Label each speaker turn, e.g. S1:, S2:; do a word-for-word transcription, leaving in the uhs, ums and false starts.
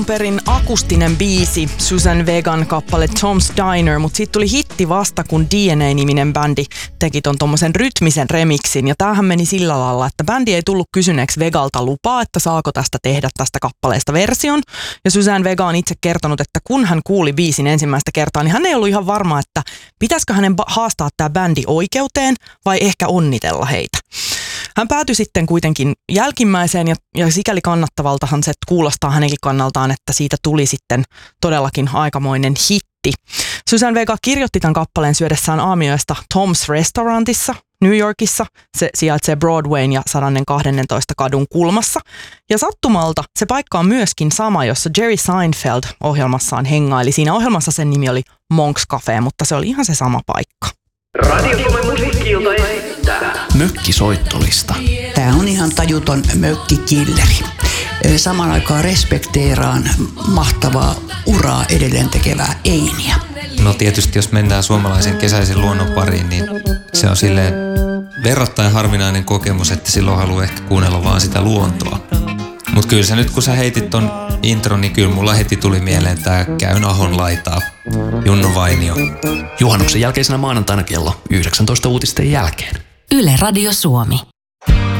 S1: Perin akustinen biisi, Suzanne Vegan kappale Tom's Diner, mutta siitä tuli hitti vasta, kun D N A-niminen bändi teki ton tommosen rytmisen remixin. Ja tämähän meni sillä lailla, että bändi ei tullut kysyneeksi Vegalta lupaa, että saako tästä tehdä tästä kappaleesta version. Ja Suzanne Vega on itse kertonut, että kun hän kuuli biisin ensimmäistä kertaa, niin hän ei ollut ihan varma, että pitäisikö hänen haastaa tämä bändi oikeuteen vai ehkä onnitella heitä. Hän päätyi sitten kuitenkin jälkimmäiseen ja, ja sikäli kannattavaltahan se kuulostaa hänenkin kannaltaan, että siitä tuli sitten todellakin aikamoinen hitti. Suzanne Vega kirjoitti tämän kappaleen syödessään aamiaista Tom's Restaurantissa New Yorkissa. Se sijaitsee Broadwayn ja sata kaksitoista kadun kulmassa. Ja sattumalta se paikka on myöskin sama, jossa Jerry Seinfeld ohjelmassaan hengaili. Siinä ohjelmassa sen nimi oli Monk's Cafe, mutta se oli ihan se sama paikka.
S2: Radio Suomen musiikki-ilta esittää
S3: Mökkisoittolista.
S4: Tää on ihan tajuton mökkikilleri. Samaan aikaan respekteeraan mahtavaa uraa edelleen tekevää Einiä.
S3: No tietysti jos mennään suomalaisen kesäisen luonnon pariin, niin se on silleen verrattain harvinainen kokemus, että silloin haluaa ehkä kuunnella vaan sitä luontoa. Mut kyllä se nyt kun sä heitit ton intron, niin kyllä mulla heti tuli mieleen tää Käyn Ahon laitaa, Junno Vainio.
S5: Juhannuksen jälkeisenä maanantaina kello yhdeksäntoista uutisten jälkeen.
S6: Yle Radio Suomi.